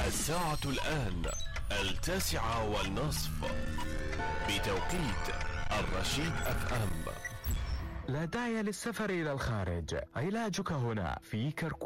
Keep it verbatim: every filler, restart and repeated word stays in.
الساعة الآن التاسعة والنصف بتوقيت الرشيد أف أم. لا داعي للسفر إلى الخارج، علاجك هنا في كركوك.